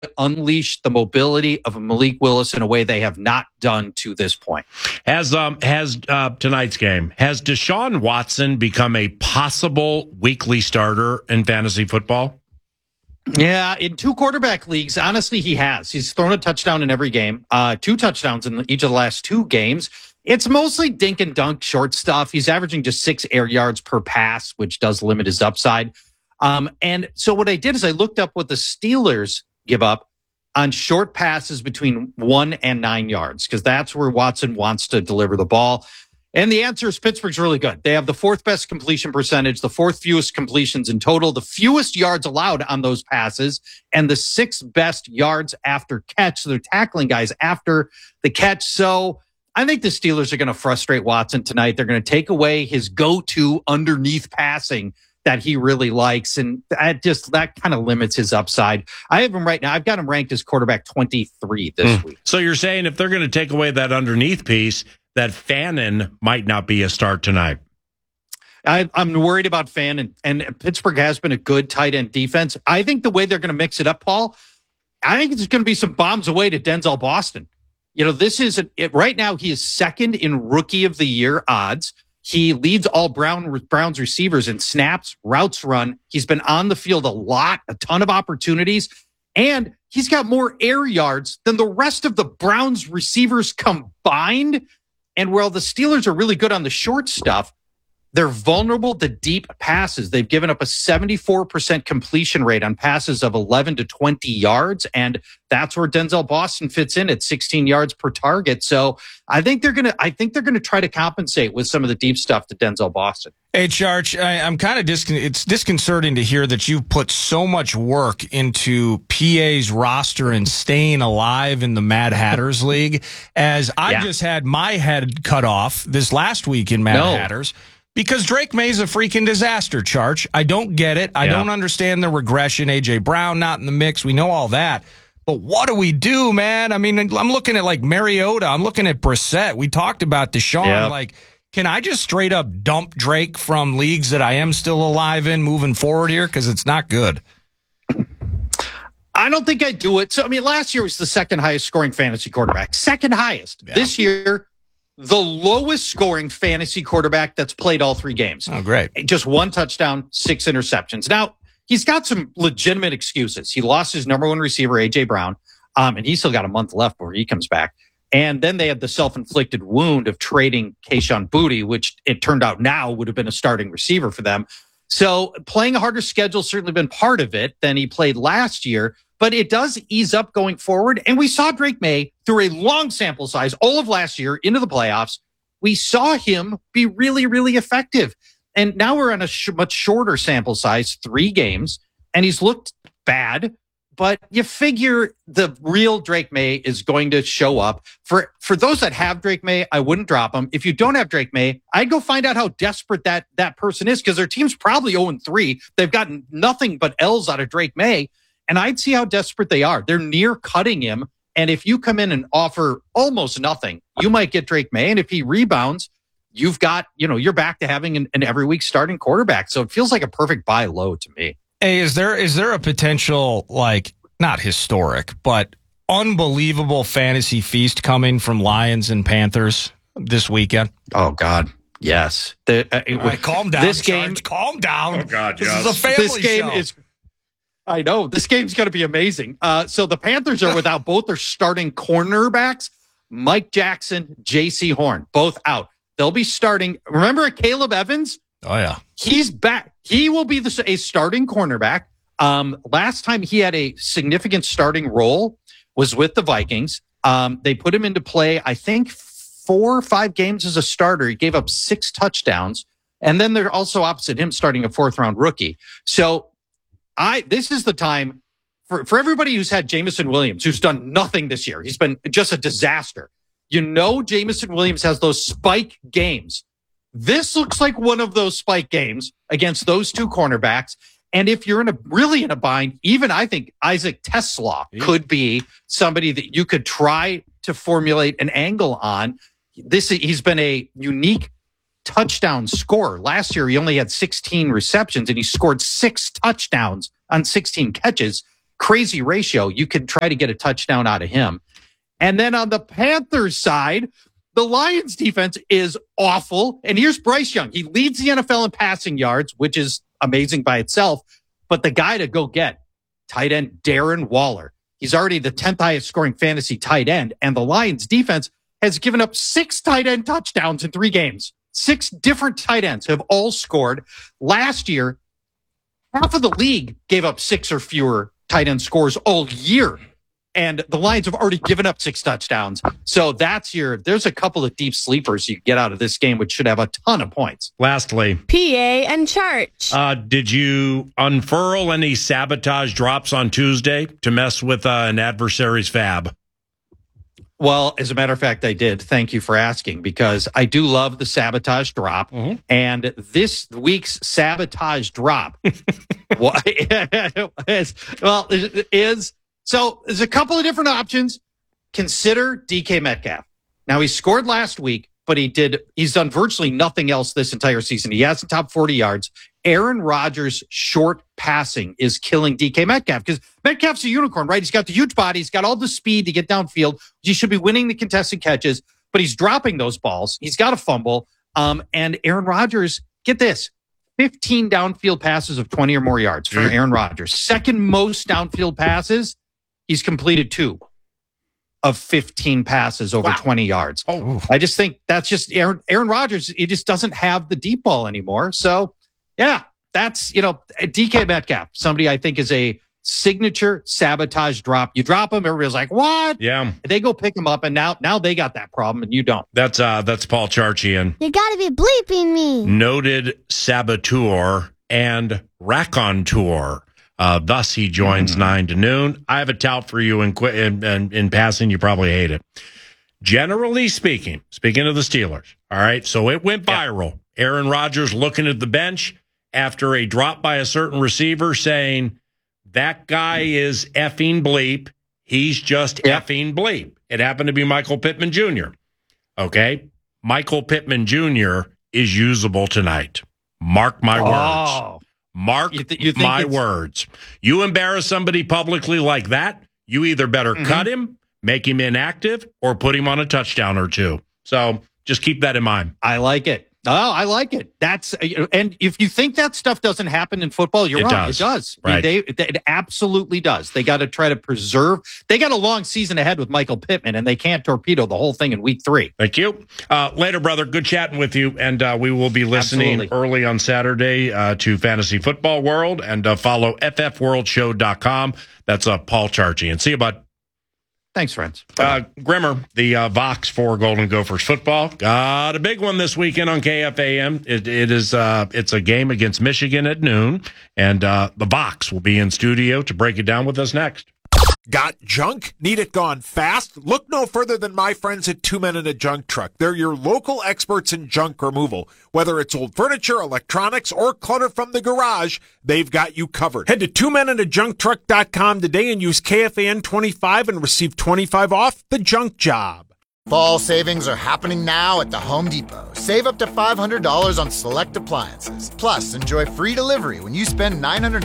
unleash the mobility of Malik Willis in a way they have not done to this point. Has tonight's game, has Deshaun Watson become a possible weekly starter in fantasy football? Yeah, in 2 quarterback leagues, honestly, he has. He's thrown a touchdown in every game, 2 touchdowns in each of the last 2 games. It's mostly dink and dunk short stuff. He's averaging just 6 air yards per pass, which does limit his upside. And so what I did is I looked up what the Steelers give up on short passes between 1 and 9 yards, because that's where Watson wants to deliver the ball. And the answer is Pittsburgh's really good. They have the 4th best completion percentage, the 4th fewest completions in total, the fewest yards allowed on those passes, and the 6th best yards after catch. So they're tackling guys after the catch. So I think the Steelers are going to frustrate Watson tonight. They're going to take away his go-to underneath passing that he really likes. And that kind of limits his upside. I have him right now. I've got him ranked as quarterback 23 this week. So you're saying if they're going to take away that underneath piece, that Fannin might not be a start tonight. I'm worried about Fannin, and Pittsburgh has been a good tight end defense. I think the way they're going to mix it up, Paul, I think it's going to be some bombs away to Denzel Boston. You know, this is right now he is 2nd in Rookie of the Year odds. He leads all Browns receivers in snaps, routes run. He's been on the field a lot, a ton of opportunities, and he's got more air yards than the rest of the Browns receivers combined. And while the Steelers are really good on the short stuff, they're vulnerable to deep passes. They've given up a 74% completion rate on passes of 11 to 20 yards. And that's where Denzel Boston fits in at 16 yards per target. So I think they're going to try to compensate with some of the deep stuff to Denzel Boston. Hey, Charch, I'm kind of it's disconcerting to hear that you've put so much work into PA's roster and staying alive in the Mad Hatters League, as I just had my head cut off this last week in Mad Hatters. Because Drake May's a freaking disaster, Charch. I don't get it. I don't understand the regression. A.J. Brown not in the mix. We know all that. But what do we do, man? I mean, I'm looking at like Mariota. I'm looking at Brissett. We talked about Deshaun. Yep. Like, can I just straight up dump Drake from leagues that I am still alive in moving forward here? Because it's not good. I don't think I'd do it. So, I mean, last year was the 2nd highest scoring fantasy quarterback. 2nd highest. Yeah. This year, the lowest scoring fantasy quarterback that's played all 3 games. Oh, great. Just 1 touchdown, 6 interceptions. Now, he's got some legitimate excuses. He lost his number 1 receiver, A.J. Brown, and he's still got a month left before he comes back. And then they had the self-inflicted wound of trading Kayshon Boutte, which it turned out now would have been a starting receiver for them. So playing a harder schedule certainly been part of it than he played last year. But it does ease up going forward. And we saw Drake May through a long sample size all of last year into the playoffs. We saw him be really, really effective. And now we're on a much shorter sample size, 3 games, and he's looked bad. But you figure the real Drake May is going to show up. For those that have Drake May, I wouldn't drop him. If you don't have Drake May, I'd go find out how desperate that person is, because their team's probably 0-3. They've gotten nothing but L's out of Drake May. And I'd see how desperate they are. They're near cutting him. And if you come in and offer almost nothing, you might get Drake May. And if he rebounds, you've got, you're back to having an every week starting quarterback. So it feels like a perfect buy low to me. Hey, is there a potential, like, not historic, but unbelievable fantasy feast coming from Lions and Panthers this weekend? Oh, God. Yes. Right, calm down. This game, calm down. Oh, God, this is a family show. I know. This game's going to be amazing. So the Panthers are without both their starting cornerbacks, Mike Jackson, J.C. Horn, both out. They'll be starting. Remember Caleb Evans? Oh, yeah. He's back. He will be a starting cornerback. Last time he had a significant starting role was with the Vikings. They put him into play, I think, 4 or 5 games as a starter. He gave up 6 touchdowns. And then they're also opposite him starting a 4th-round rookie. So this is the time for everybody who's had Jameson Williams, who's done nothing this year. He's been just a disaster. Jameson Williams has those spike games. This looks like one of those spike games against those 2 cornerbacks. And if you're really in a bind, even I think Isaac TeSlaa could be somebody that you could try to formulate an angle on. He's been a unique touchdown scorer. Last year, he only had 16 receptions and he scored 6 touchdowns on 16 catches. crazy ratio. You could try to get a touchdown out of him. And then on the Panthers side, the Lions defense is awful. And here's Bryce Young. He leads the NFL in passing yards, which is amazing by itself. But the guy to go get, tight end Darren Waller. He's already the 10th highest scoring fantasy tight end. And the Lions defense has given up 6 tight end touchdowns in 3 games. 6 different tight ends have all scored. Last year, half of the league gave up 6 or fewer tight end scores all year. And the Lions have already given up 6 touchdowns. So there's a couple of deep sleepers you get out of this game, which should have a ton of points. Lastly, PA and Church. Did you unfurl any sabotage drops on Tuesday to mess with an adversary's fab? Well, as a matter of fact, I did. Thank you for asking, because I do love the sabotage drop. Mm-hmm. And this week's sabotage drop is so there's a couple of different options. Consider DK Metcalf. Now, he scored last week, but he's done virtually nothing else this entire season. He hasn't topped 40 yards. Aaron Rodgers' short passing is killing DK Metcalf, because Metcalf's a unicorn, right? He's got the huge body. He's got all the speed to get downfield. He should be winning the contested catches, but he's dropping those balls. He's got a fumble. And Aaron Rodgers, get this, 15 downfield passes of 20 or more yards for Aaron Rodgers. Second most downfield passes. He's completed 2 of 15 passes over 20 yards. Oh. I just think that's just Aaron Rodgers. He just doesn't have the deep ball anymore. So, yeah, that's, DK Metcalf, somebody I think is a signature sabotage drop. You drop him, everybody's like, what? Yeah. They go pick him up, and now they got that problem, and you don't. That's Paul Charchian. You gotta be bleeping me. Noted saboteur and raconteur. Thus, he joins 9 to noon. I have a tout for you in passing. You probably hate it. Generally speaking of the Steelers, all right, so it went viral. Yeah. Aaron Rodgers looking at the bench after a drop by a certain receiver saying, that guy is effing bleep. He's just effing bleep. It happened to be Michael Pittman Jr. Okay? Michael Pittman Jr. is usable tonight. Mark my words. Mark my words. You embarrass somebody publicly like that, you either better cut him, make him inactive, or put him on a touchdown or 2. So just keep that in mind. I like it. Oh, I like it. That's, and if you think that stuff doesn't happen in football, you're wrong. It does. Right. It absolutely does. They got to try to preserve. They got a long season ahead with Michael Pittman, and they can't torpedo the whole thing in week 3. Thank you. Later, brother. Good chatting with you. And we will be listening early on Saturday to Fantasy Football World, and follow ffworldshow.com. That's Paul Charchian. See you, bud. Thanks, friends. Grimmer, the Vox for Golden Gophers football, got a big one this weekend on KFAM. It's a game against Michigan at noon, and the Vox will be in studio to break it down with us next. Got junk? Need it gone fast? Look no further than my friends at Two Men and a Junk Truck. They're your local experts in junk removal. Whether it's old furniture, electronics, or clutter from the garage, they've got you covered. Head to twomenindajuncktruck.com today and use KFAN25 and receive 25 off the junk job. Fall savings are happening now at the Home Depot. Save up to $500 on select appliances. Plus, enjoy free delivery when you spend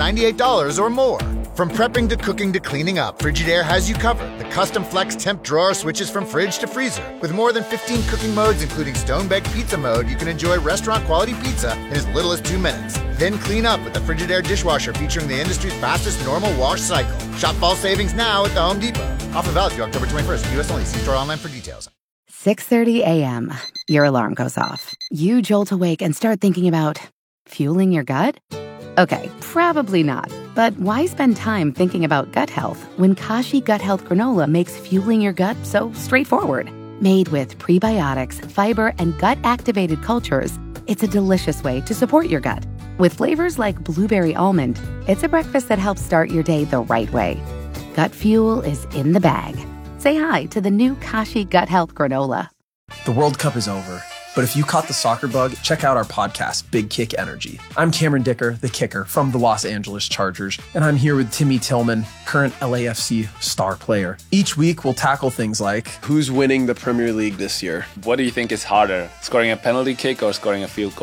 $998 or more. From prepping to cooking to cleaning up, Frigidaire has you covered. The custom flex temp drawer switches from fridge to freezer. With more than 15 cooking modes, including stone-baked pizza mode, you can enjoy restaurant-quality pizza in as little as 2 minutes. Then clean up with the Frigidaire dishwasher featuring the industry's fastest normal wash cycle. Shop fall savings now at the Home Depot. Offer valid through October 21st. U.S. only. See store online for details. 6:30 a.m. Your alarm goes off. You jolt awake and start thinking about fueling your gut? Okay, probably not. But why spend time thinking about gut health when Kashi Gut Health Granola makes fueling your gut so straightforward? Made with prebiotics, fiber, and gut-activated cultures, it's a delicious way to support your gut. With flavors like blueberry almond, it's a breakfast that helps start your day the right way. Gut fuel is in the bag. Say hi to the new Kashi Gut Health Granola. The World Cup is over, but if you caught the soccer bug, check out our podcast, Big Kick Energy. I'm Cameron Dicker, the kicker from the Los Angeles Chargers, and I'm here with Timmy Tillman, current LAFC star player. Each week, we'll tackle things like, who's winning the Premier League this year? What do you think is harder, scoring a penalty kick or scoring a field goal?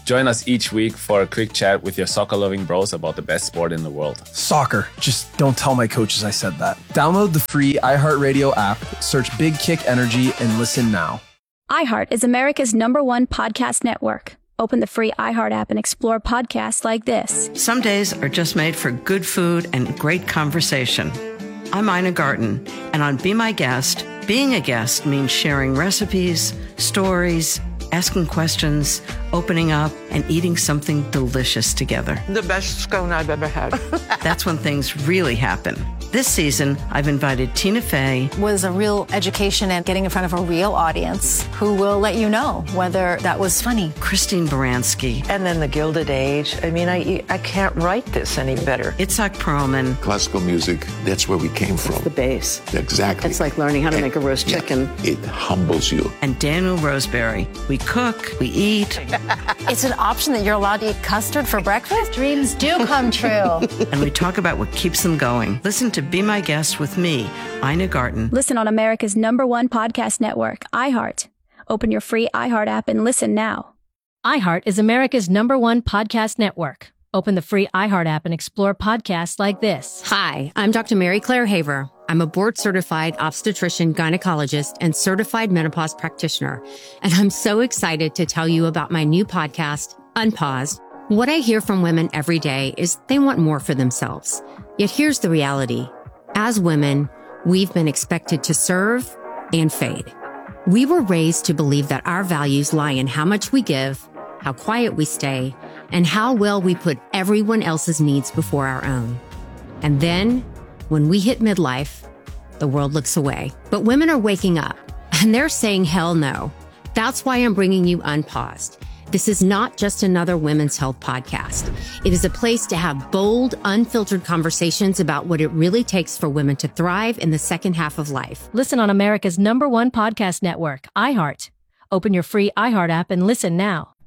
Join us each week for a quick chat with your soccer-loving bros about the best sport in the world. Soccer. Just don't tell my coaches I said that. Download the free iHeartRadio app, search Big Kick Energy, and listen now. iHeart is America's #1 podcast network. Open the free iHeart app and explore podcasts like this. Some days are just made for good food and great conversation. I'm Ina Garten, and on Be My Guest, being a guest means sharing recipes, stories, asking questions, opening up, and eating something delicious together. The best scone I've ever had. That's when things really happen. This season, I've invited Tina Fey. Was a real education and getting in front of a real audience who will let you know whether that was funny. Christine Baranski. And then the Gilded Age. I mean, I can't write this any better. Itzhak Perlman. Classical music, that's where we came from. It's the base. Exactly. It's like learning how to make a roast chicken. It humbles you. And Daniel Roseberry. We cook, we eat. It's an option that you're allowed to eat custard for breakfast? Dreams do come true. And we talk about what keeps them going. Listen to Be My Guest with me, Ina Garten. Listen on America's #1 podcast network, iHeart. Open your free iHeart app and listen now. iHeart is America's #1 podcast network. Open the free iHeart app and explore podcasts like this. Hi, I'm Dr. Mary Claire Haver. I'm a board-certified obstetrician, gynecologist, and certified menopause practitioner. And I'm so excited to tell you about my new podcast, Unpaused. What I hear from women every day is they want more for themselves. Yet here's the reality. As women, we've been expected to serve and fade. We were raised to believe that our values lie in how much we give, how quiet we stay, and how well we put everyone else's needs before our own. And then, when we hit midlife, the world looks away. But women are waking up, and they're saying hell no. That's why I'm bringing you Unpaused. This is not just another women's health podcast. It is a place to have bold, unfiltered conversations about what it really takes for women to thrive in the second half of life. Listen on America's #1 podcast network, iHeart. Open your free iHeart app and listen now.